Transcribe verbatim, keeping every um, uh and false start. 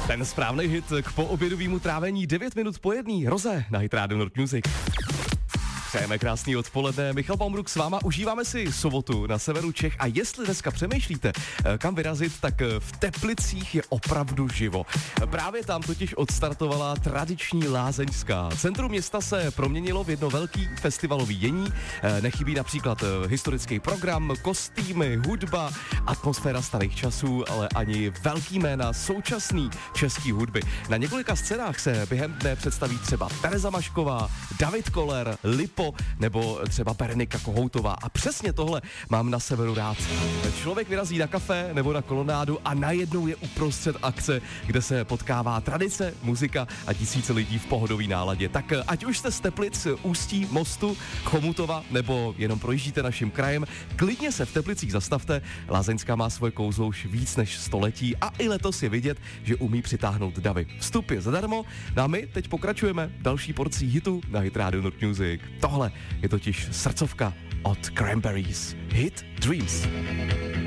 Ten správný hit k poobědovému trávení devět minut po jedný. Roze na Hit Radio Nord Music. Přejeme krásný odpoledne, Michal Baumruck s váma, užíváme si sobotu na severu Čech a jestli dneska přemýšlíte, kam vyrazit, tak v Teplicích je opravdu živo. Právě tam totiž odstartovala tradiční lázeňská. Centrum města se proměnilo v jedno velký festivalový dění, nechybí například historický program, kostýmy, hudba, atmosféra starých časů, ale ani velký jména současný český hudby. Na několika scénách se během dne představí třeba Tereza Mašková, David Koller, Lip nebo třeba Berenika Kohoutová. A přesně tohle mám na severu rád. Člověk vyrazí na kafe nebo na kolonádu a najednou je uprostřed akce, kde se potkává tradice, muzika a tisíce lidí v pohodový náladě. Tak ať už jste z Teplic, Ústí, Mostu, Chomutova nebo jenom projíždíte naším krajem, klidně se v Teplicích zastavte. Lázeňská má svoje kouzlo už víc než století a i letos je vidět, že umí přitáhnout davy. Vstup je zadarmo, no a my teď pokračujeme další porcí hitu na Hit Radio Nord Music. Tohle je totiž srdcovka od Cranberries. Hit Dreams.